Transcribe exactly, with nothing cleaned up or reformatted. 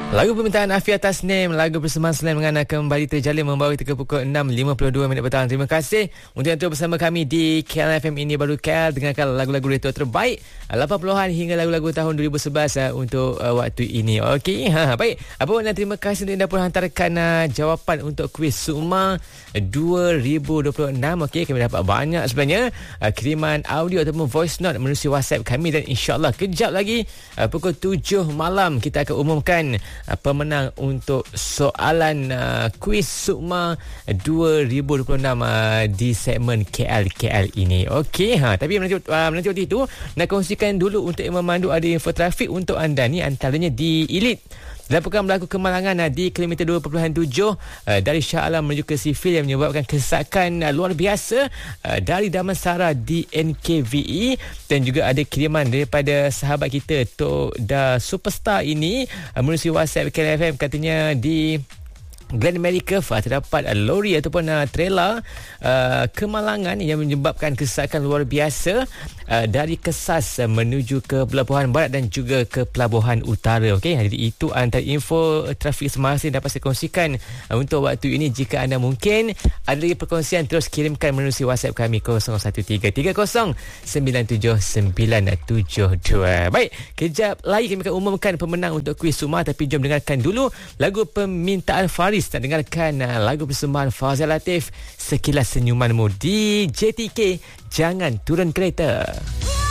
Lagu permintaan Afia Tasnim, lagu persembahan Slam dengan kembali terjalin membawa kita ke pukul enam lima puluh dua minit petang. Terima kasih untuk yang terus bersama kami di K L F M Ini Baru K L. Dengarkan lagu-lagu retro terbaik lapan puluhan hingga lagu-lagu tahun dua ribu sebelas uh, untuk uh, waktu ini. Okey, ha, baik. Apa pun, terima kasih untuk anda pun hantarkan uh, jawapan untuk kuis Sukma dua ribu dua puluh enam. Okey, kami dapat banyak sebenarnya uh, kiriman audio ataupun voice note melalui WhatsApp kami, dan insya-Allah kejap lagi uh, pukul tujuh malam kita akan umumkan uh, pemenang untuk soalan uh, kuis Sukma dua ribu dua puluh enam uh, di segmen K L K L ini. Okey, ha, tapi menanti, uh, menanti waktu itu nak kongsikan dulu untuk yang memandu ada info trafik untuk anda ni, antaranya di Elite dilaporkan berlaku kemalangan uh, di kilometer dua perpuluhan tujuh uh, dari Shah Alam menuju ke Sifil yang menyebabkan kesesakan uh, luar biasa uh, dari Damansara di N K V E, dan juga ada kiriman daripada sahabat kita Tok Da Superstar ini uh, melalui WhatsApp K L F M, katanya di Glen America terdapat uh, lori ataupun uh, trailer uh, kemalangan yang menyebabkan kesesakan luar biasa uh, dari Kesas uh, menuju ke Pelabuhan Barat dan juga ke Pelabuhan Utara. Okey, jadi itu antara info trafik semasa yang dapat saya kongsikan uh, untuk waktu ini. Jika anda mungkin ada lagi perkongsian, terus kirimkan melalui WhatsApp kami kosong satu tiga tiga kosong sembilan tujuh sembilan tujuh dua. Baik, kejap lagi kami akan umumkan pemenang untuk kuis Sukma, tapi jom dengarkan dulu lagu permintaan Faris. Nak dengarkan uh, lagu persembahan Fazal Latif, Sekilas Senyumanmu di J T K, Jangan Turun Kereta.